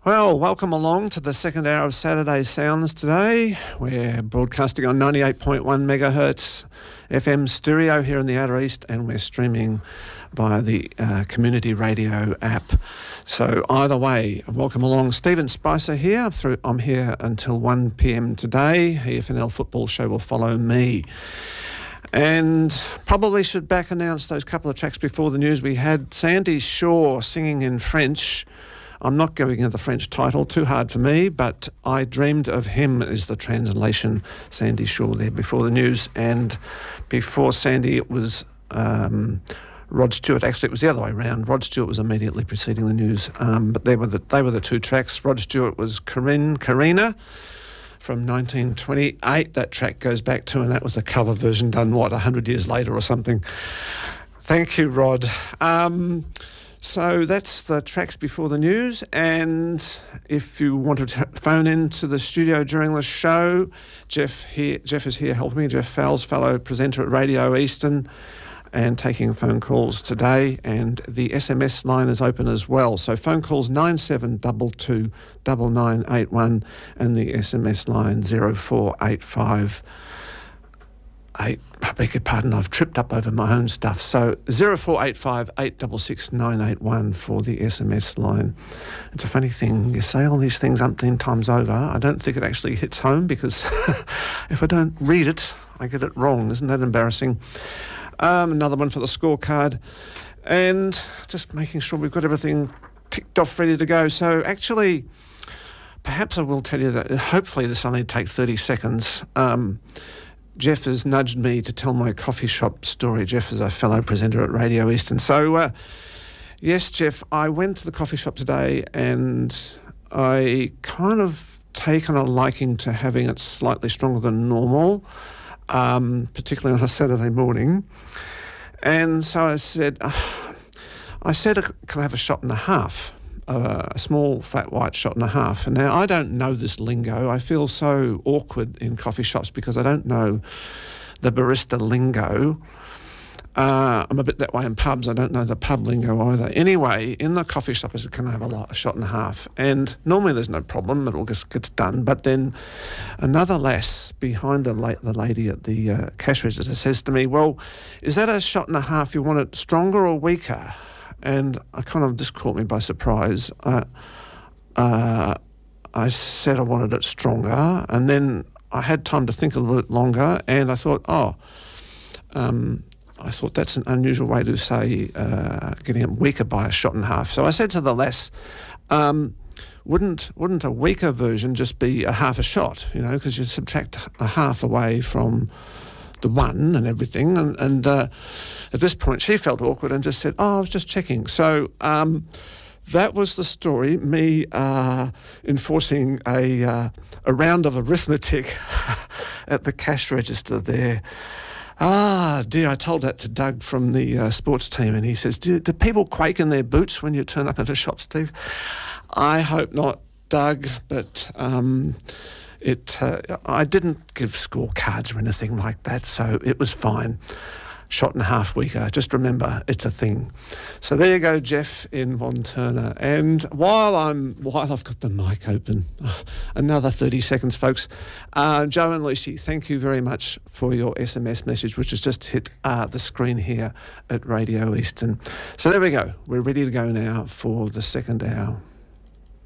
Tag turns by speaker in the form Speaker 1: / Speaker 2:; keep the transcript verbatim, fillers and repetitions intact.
Speaker 1: Well, welcome along to the second hour of Saturday Sounds today. We're broadcasting on ninety-eight point one megahertz F M stereo here in the Outer East, and we're streaming via the uh, community radio app. So either way, welcome along. Stephen Spicer here. Through, I'm here until one p.m. today. E F N L Football Show will follow me. And probably should back announce those couple of tracks before the news. We had Sandy Shaw singing in French. I'm not going into the French title, too hard for me, but I Dreamed of Him is the translation. Sandy Shaw there before the news. And before Sandy, it was um, Rod Stewart. Actually, it was the other way around. Rod Stewart was immediately preceding the news. Um, but they were the, they were the two tracks. Rod Stewart was Corinne, Karina from nineteen twenty-eight. That track goes back to, and that was a cover version done, what, one hundred years later or something. Thank you, Rod. Um... So that's the tracks before the news, and if you want to t- phone in to the studio during the show, Jeff here. Jeff is here helping me, Jeff Fowles, fellow presenter at Radio Eastern, and taking phone calls today, and the S M S line is open as well. So phone calls nine seven two two nine nine eight one and the S M S line zero four eight five. I beg your pardon, I've tripped up over my own stuff. So zero four eight five eight six six nine eight one for the S M S line. It's a funny thing, you say all these things umpteen times over. I don't think it actually hits home because if I don't read it, I get it wrong. Isn't that embarrassing? Um, another one for the scorecard. And just making sure we've got everything ticked off, ready to go. So actually, perhaps I will tell you that hopefully this will only take thirty seconds. Um, Jeff has nudged me to tell my coffee shop story. Jeff is a fellow presenter at Radio Eastern. So, uh, yes, Jeff, I went to the coffee shop today and I kind of taken a liking to having it slightly stronger than normal, um, particularly on a Saturday morning. And so I said, uh, I said, can I have a shot and a half? Uh, a small flat white shot and a half. And now I don't know this lingo. I feel so awkward in coffee shops because I don't know the barista lingo. Uh, I'm a bit that way in pubs. I don't know the pub lingo either. Anyway, in the coffee shop I said, can I have a, lot, a shot and a half? And normally there's no problem. It all just gets done. But then another lass behind the, la- the lady at the uh, cash register says to me, well, is that a shot and a half? You want it stronger or weaker? And I kind of, this caught me by surprise. Uh, uh, I said I wanted it stronger, and then I had time to think a little bit longer, and I thought, oh, um, I thought that's an unusual way to say uh, getting it weaker by a shot and a half. So I said to the lass, um, wouldn't wouldn't a weaker version just be a half a shot, you know, because you subtract a half away from the one and everything, and, and uh, at this point she felt awkward and just said, oh, I was just checking. So um, that was the story, me uh, enforcing a, uh, a round of arithmetic at the cash register there. Ah, dear, I told that to Doug from the uh, sports team, and he says, do, do people quake in their boots when you turn up at a shop, Steve? I hope not, Doug, but... Um, It. Uh, I didn't give scorecards or anything like that, so it was fine. Shot and a half weaker. Just remember, it's a thing. So there you go, Jeff in Wantirna. And while I'm while I've got the mic open, another thirty seconds, folks. Uh, Joe and Lucy, thank you very much for your S M S message, which has just hit uh, the screen here at Radio Eastern. So there we go. We're ready to go now for the second hour.